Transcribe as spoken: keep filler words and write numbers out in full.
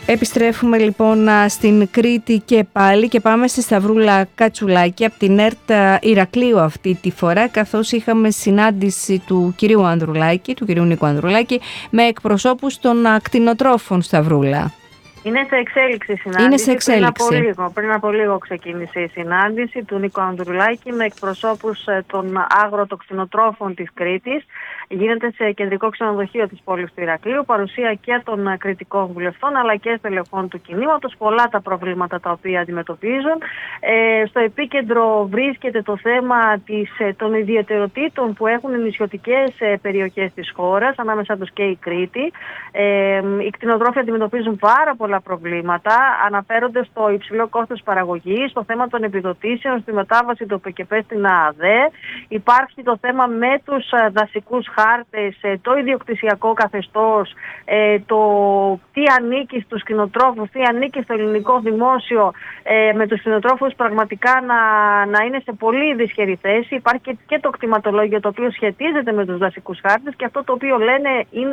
Επιστρέφουμε λοιπόν στην Κρήτη και πάλι και πάμε στη Σταυρούλα Κατσουλάκη από την ΕΡΤ Ηρακλείου αυτή τη φορά, καθώς είχαμε συνάντηση του κυρίου Ανδρουλάκη, του κυρίου Νίκου Ανδρουλάκη, με εκπροσώπους των κτηνοτρόφων. Σταυρούλα. Είναι σε εξέλιξη η συνάντηση. Είναι σε εξέλιξη. Πριν από λίγο, πριν από λίγο ξεκίνησε η συνάντηση του Νίκου Ανδρουλάκη με εκπροσώπους των αγροτοκτηνοτρόφων της Κρήτης. Γίνεται σε κεντρικό ξενοδοχείο της πόλης του Ηρακλείου, παρουσία και των κρητικών βουλευτών αλλά και στελεχών του κινήματος. Πολλά τα προβλήματα τα οποία αντιμετωπίζουν. Ε, στο επίκεντρο βρίσκεται το θέμα της, των ιδιαιτεροτήτων που έχουν οι νησιωτικές περιοχές της χώρας, ανάμεσα τους και η Κρήτη. Ε, οι κτηνοτρόφοι αντιμετωπίζουν πάρα πολλά προβλήματα. Αναφέρονται στο υψηλό κόστος παραγωγής, στο θέμα των επιδοτήσεων, στη μετάβαση του ΠΚΠ στην ΑΑΔΕ. Υπάρχει το θέμα με τους δασικούς χάρτες, το ιδιοκτησιακό καθεστώς, το τι ανήκει στους κτηνοτρόφους, τι ανήκει στο ελληνικό δημόσιο, με τους κτηνοτρόφους πραγματικά να, να είναι σε πολύ δυσχερή θέση. Υπάρχει και, και το κτηματολόγιο το οποίο σχετίζεται με τους δασικούς χάρτες και αυτό το οποίο λένε είναι